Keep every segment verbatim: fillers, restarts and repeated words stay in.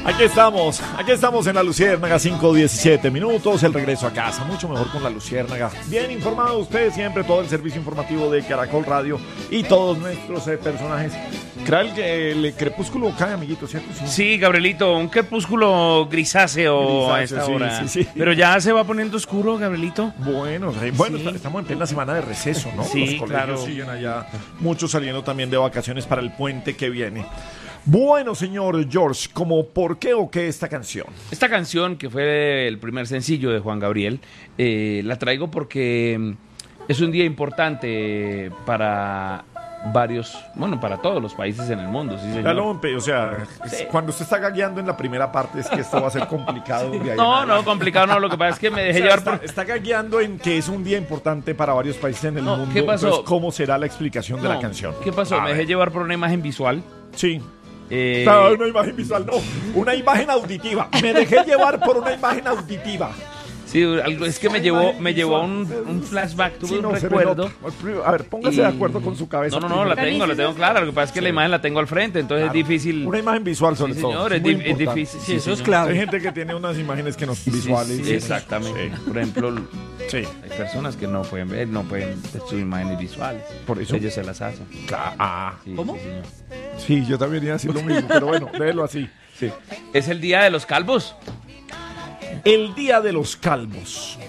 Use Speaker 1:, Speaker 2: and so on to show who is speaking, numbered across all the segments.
Speaker 1: Aquí estamos, aquí estamos en La Luciérnaga, cinco diecisiete minutos, el regreso a casa, mucho mejor con La Luciérnaga. Bien informado usted siempre, todo el servicio informativo de Caracol Radio y todos nuestros eh, personajes. ¿Cree que el crepúsculo cae, amiguito, cierto?
Speaker 2: Sí, sí, Gabrielito, un crepúsculo grisáceo, grisáceo a esta
Speaker 1: sí,
Speaker 2: hora.
Speaker 1: Sí, sí.
Speaker 2: Pero ya se va poniendo oscuro, Gabrielito.
Speaker 1: Bueno, eh, bueno,
Speaker 2: sí.
Speaker 1: Estamos en plena semana de receso, ¿no?
Speaker 2: Sí,
Speaker 1: Los colegios
Speaker 2: claro.
Speaker 1: siguen allá, muchos saliendo también de vacaciones para el puente que viene. Bueno, señor George, ¿cómo por qué o qué esta canción?
Speaker 2: Esta canción, que fue el primer sencillo de Juan Gabriel, eh, la traigo porque es un día importante para varios, bueno, para todos los países en el mundo, sí, señor.
Speaker 1: Ya lo, o sea,
Speaker 2: Sí.
Speaker 1: cuando usted está gagueando en la primera parte es que esto va a ser complicado. de ahí en
Speaker 2: No,
Speaker 1: adelante.
Speaker 2: no, complicado no, lo que pasa es que me
Speaker 1: O
Speaker 2: dejé
Speaker 1: sea,
Speaker 2: llevar
Speaker 1: está,
Speaker 2: por...
Speaker 1: está gagueando en que es un día importante para varios países en el
Speaker 2: No,
Speaker 1: mundo.
Speaker 2: ¿qué pasó?
Speaker 1: Entonces, ¿cómo será la explicación de
Speaker 2: No,
Speaker 1: la canción?
Speaker 2: ¿Qué pasó?
Speaker 1: A
Speaker 2: Me dejé
Speaker 1: ver.
Speaker 2: llevar por una imagen visual.
Speaker 1: Sí.
Speaker 2: Eh,
Speaker 1: No, una imagen visual, no. Una imagen auditiva. Me dejé llevar por una imagen auditiva.
Speaker 2: Sí, algo, es que me llevó, me llevó a un, un flashback, tuve
Speaker 1: Sí,
Speaker 2: un
Speaker 1: no, se
Speaker 2: recuerdo.
Speaker 1: me nota. A ver, póngase
Speaker 2: Y-
Speaker 1: de acuerdo con su cabeza.
Speaker 2: No, no, no, la
Speaker 1: primero.
Speaker 2: tengo, la tengo clara. Lo que pasa es que la imagen la tengo al frente, entonces
Speaker 1: Claro.
Speaker 2: es difícil.
Speaker 1: Una imagen visual, sobre
Speaker 2: Sí,
Speaker 1: todo.
Speaker 2: señor, es,
Speaker 1: muy
Speaker 2: di- es
Speaker 1: importante.
Speaker 2: difícil.
Speaker 3: Sí, eso es
Speaker 2: señor.
Speaker 3: clave.
Speaker 1: Hay gente que tiene unas imágenes que no
Speaker 2: Sí,
Speaker 1: visuales.
Speaker 2: sí, exactamente.
Speaker 1: Sí.
Speaker 2: Por ejemplo,
Speaker 1: Sí.
Speaker 2: hay personas que no pueden ver, no pueden ver sus imágenes visuales.
Speaker 1: Por eso.
Speaker 2: Ellos se las hacen.
Speaker 1: Claro. Ah.
Speaker 2: Sí,
Speaker 3: ¿Cómo?
Speaker 2: sí, señor.
Speaker 1: Sí, yo también iba a decir lo mismo, pero bueno, déjelo así. Sí.
Speaker 2: Es el día de los calvos.
Speaker 1: El día de los calvos.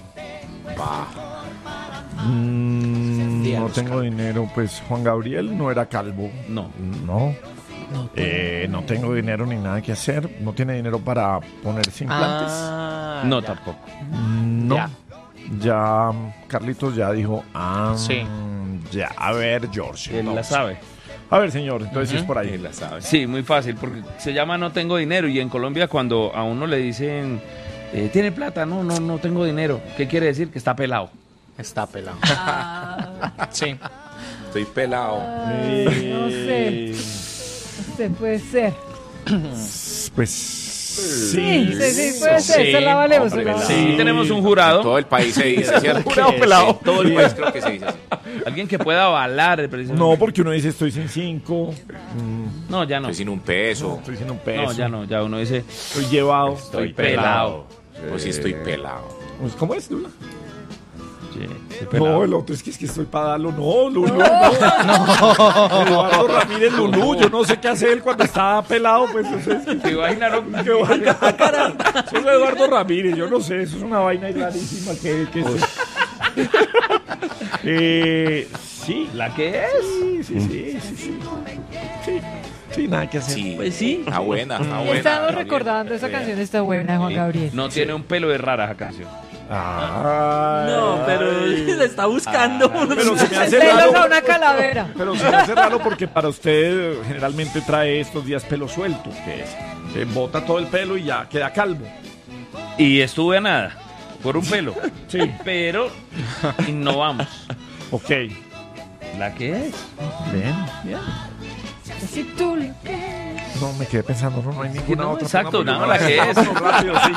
Speaker 1: Mm,
Speaker 3: Día de
Speaker 1: no
Speaker 3: los
Speaker 1: tengo dinero, pues Juan Gabriel no era calvo.
Speaker 2: No.
Speaker 1: No. Eh, no tengo dinero ni nada que hacer. No tiene dinero para ponerse implantes.
Speaker 3: Ah,
Speaker 2: No,
Speaker 3: ya.
Speaker 2: tampoco.
Speaker 1: No.
Speaker 3: Ya.
Speaker 1: Ya, Carlitos ya dijo. Ah,
Speaker 3: Sí.
Speaker 1: ya. A ver, George.
Speaker 2: Él la
Speaker 1: vamos.
Speaker 2: sabe.
Speaker 1: A ver, señor, entonces es por ahí.
Speaker 3: la sabe.
Speaker 2: Sí, muy fácil, porque se llama No tengo dinero y en Colombia cuando a uno le dicen, eh, ¿tiene plata? No, no, no tengo dinero. ¿Qué quiere decir? Que está pelado.
Speaker 3: Está pelado.
Speaker 4: Ah,
Speaker 3: Sí.
Speaker 5: Estoy pelado.
Speaker 4: ay, no sé. No sé, puede ser.
Speaker 1: Pues
Speaker 4: Sí,
Speaker 1: sí.
Speaker 4: sí, sí, puede ser.
Speaker 3: Sí,
Speaker 4: Se la valemos.
Speaker 3: hombre,
Speaker 4: se la
Speaker 3: pelado.
Speaker 4: valemos.
Speaker 2: Sí, tenemos un jurado,
Speaker 5: Todo el país se dice, ¿cierto?
Speaker 1: Jurado
Speaker 5: Que
Speaker 1: pelado.
Speaker 5: sí, todo el país creo que se dice así.
Speaker 2: alguien que pueda avalar el precio.
Speaker 1: No, porque uno dice estoy sin cinco,
Speaker 2: No, ya no.
Speaker 5: Estoy sin un peso.
Speaker 1: estoy sin un peso,
Speaker 2: No, ya no, ya uno dice,
Speaker 1: estoy llevado.
Speaker 2: estoy pelado.
Speaker 5: Pues sí, estoy pelado.
Speaker 1: Pues, ¿cómo es, Lula?
Speaker 2: Sí, estoy
Speaker 1: No,
Speaker 2: pelado.
Speaker 1: el otro es que es que estoy para darlo. No, Lulú, no. Eduardo Ramírez Lulú, yo no sé qué hace él cuando está pelado, pues eso es.
Speaker 2: ¿Te imaginaron?
Speaker 1: Qué vaina, caramba. Eso es Eduardo Ramírez, yo no sé, eso es una vaina rarísima que, que es. eh, sí,
Speaker 2: ¿La que es?
Speaker 1: sí, sí, sí, sí, sí. Sí, sí, nada que hacer.
Speaker 5: Sí.
Speaker 2: Pues sí.
Speaker 5: Está buena, está buena.
Speaker 4: Estamos
Speaker 5: Gabriel.
Speaker 4: recordando esa canción, está buena, Juan Gabriel.
Speaker 2: No tiene un pelo de rara esa canción.
Speaker 1: Ay,
Speaker 3: No, pero
Speaker 1: ay.
Speaker 3: la está buscando.
Speaker 1: Pero se me
Speaker 4: El
Speaker 1: hace
Speaker 4: pelo
Speaker 1: raro.
Speaker 4: a una calavera.
Speaker 1: Pero se me hace raro porque para usted generalmente trae estos días pelo suelto, que es, se bota todo el pelo y ya queda calvo.
Speaker 2: Y estuve a nada, por un pelo.
Speaker 1: Sí.
Speaker 2: Pero innovamos.
Speaker 1: Ok.
Speaker 2: ¿La que es?
Speaker 1: Bien.
Speaker 4: Si tú lo
Speaker 1: No, me quedé pensando, no, no hay ninguna
Speaker 2: no,
Speaker 1: otra.
Speaker 2: exacto,
Speaker 1: Pongámosle
Speaker 2: no,
Speaker 1: una
Speaker 2: la que es.
Speaker 1: rápido, sí.